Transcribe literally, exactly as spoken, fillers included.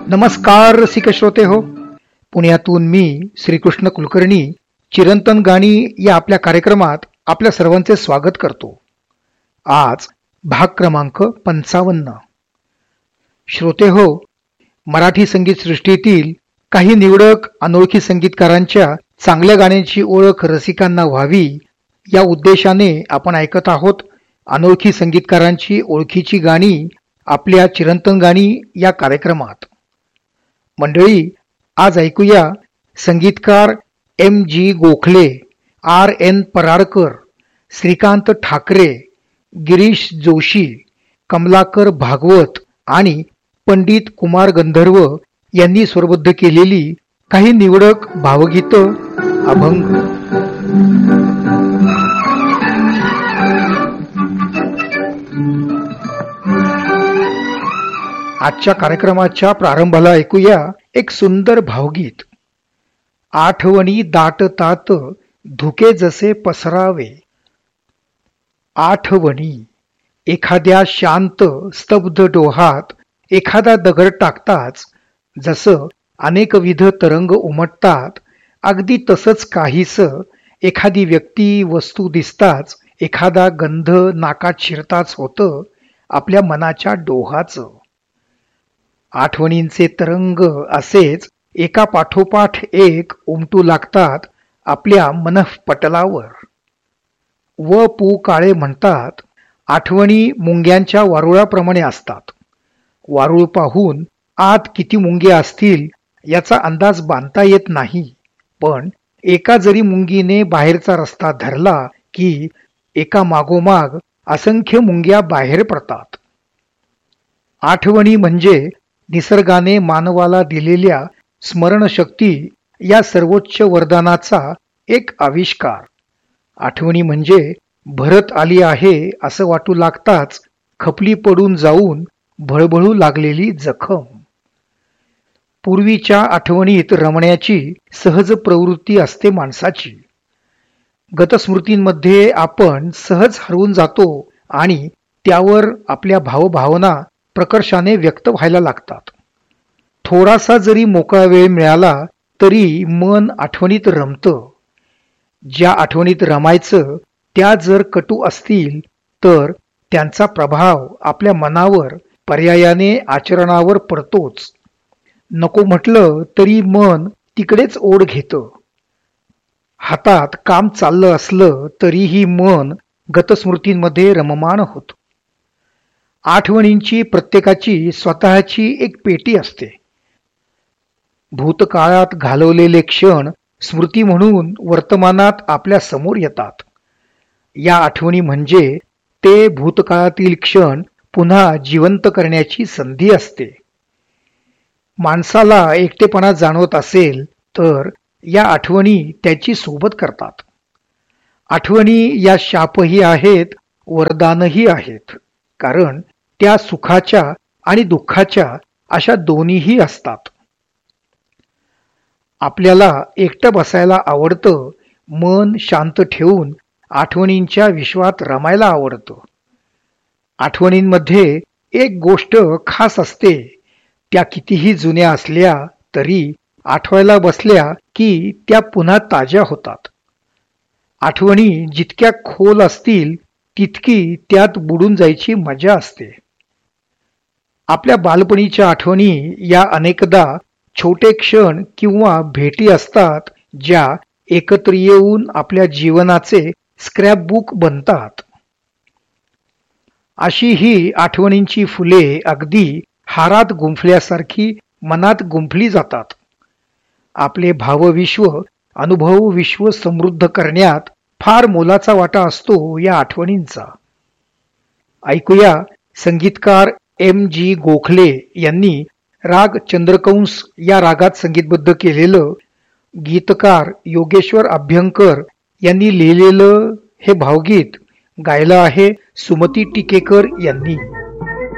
नमस्कार रसिक श्रोते हो, पुण्यातून मी श्रीकृष्ण कुलकर्णी चिरंतन गाणी या आपल्या कार्यक्रमात आपल्या सर्वांचे स्वागत करतो. आज भाग क्रमांक पंचावन्न. श्रोते हो, मराठी संगीत सृष्टीतील काही निवडक अनोळखी संगीतकारांच्या चांगल्या गाण्यांची ओळख रसिकांना व्हावी या उद्देशाने आपण ऐकत आहोत अनोळखी संगीतकारांची ओळखीची गाणी आपल्या चिरंतन गाणी या कार्यक्रमात. मंडळी, आज ऐकूया संगीतकार M G Gokhale, R N Paradkar, Shrikant Thackeray, Girish Joshi, Kamalakar Bhagwat आणि पंडित कुमार गंधर्व यांनी स्वरबद्ध केलेली काही निवडक भावगीतं, अभंग. आजच्या कार्यक्रमाच्या प्रारंभाला ऐकूया एक सुंदर भावगीत. आठवणी दाटतात धुके जसे पसरावे. आठवणी एखाद्या शांत स्तब्ध डोहात एखादा दगड टाकताच जसं अनेकविध तरंग उमटतात, अगदी तसंच काहीस एखादी व्यक्ती वस्तू दिसताच एखादा गंध नाकात शिरताच होतं आपल्या मनाच्या डोहाचं. आठवणींचे तरंग असेच एका पाठोपाठ एक उमटू लागतात आपल्या मनःपटलावर. व पु काळे म्हणतात, आठवणी मुंग्यांच्या वारुळाप्रमाणे असतात. वारुळ पाहून आत किती मुंग्या असतील याचा अंदाज बांधता येत नाही, पण एका जरी मुंगीने बाहेरचा रस्ता धरला की एका मागोमाग असंख्य मुंग्या बाहेर पडतात. आठवणी म्हणजे निसर्गाने मानवाला दिलेल्या स्मरणशक्ती या सर्वोच्च वरदानाचा एक आविष्कार. आठवणी म्हणजे भरत आली आहे असं वाटू लागताच खपली पडून जाऊन भळभळू लागलेली जखम. पूर्वीच्या आठवणीत रमण्याची सहज प्रवृत्ती असते माणसाची. गतस्मृतींमध्ये आपण सहज हरवून जातो आणि त्यावर आपल्या भावभावना प्रकर्षाने व्यक्त व्हायला लागतात. थोडासा जरी मोकळा वेळ मिळाला तरी मन आठवणीत रमतं. ज्या आठवणीत रमायचं त्या जर कटू असतील तर त्यांचा प्रभाव आपल्या मनावर पर्यायाने आचरणावर पडतोच. नको म्हटलं तरी मन तिकडेच ओढ घेतं. हातात काम चाललं असलं तरीही मन गतस्मृतींमध्ये रममाण होतं. आठवणींची प्रत्येकाची स्वतःची एक पेटी असते. भूतकाळात घालवलेले क्षण स्मृती म्हणून वर्तमानात आपल्या समोर येतात. या आठवणी म्हणजे ते भूतकाळातील क्षण पुन्हा जिवंत करण्याची संधी असते. माणसाला एकटेपणा जाणवत असेल तर या आठवणी त्याची सोबत करतात. आठवणी या शापही आहेत, वरदानही आहेत, कारण त्या सुखाच्या आणि दुःखाच्या अशा दोन्हीही असतात. आपल्याला एकटं बसायला आवडतं, मन शांत ठेवून आठवणींच्या विश्वात रमायला आवडतं. आठवणींमध्ये एक गोष्ट खास असते, त्या कितीही जुन्या असल्या तरी आठवायला बसल्या की त्या पुन्हा ताज्या होतात. आठवणी जितक्या खोल असतील तितकी त्यात बुडून जायची मजा असते. आपल्या बालपणीच्या आठवणी या अनेकदा छोटे क्षण किंवा भेटी असतात ज्या एकत्र येऊन आपल्या जीवनाचे स्क्रॅपबुक बनतात. अशी ही आठवणींची फुले अगदी हारात गुंफल्यासारखी मनात गुंफली जातात. आपले भावविश्व, अनुभव विश्व समृद्ध करण्यात फार मोलाचा वाटा असतो या आठवणींचा. ऐकूया संगीतकार एम जी गोखले यांनी राग चंद्रकंस या रागात संगीतबद्ध केलेलं, गीतकार योगेश्वर अभ्यंकर यांनी लिहिलेलं हे भावगीत गायलं आहे सुमती टिकेकर यांनी.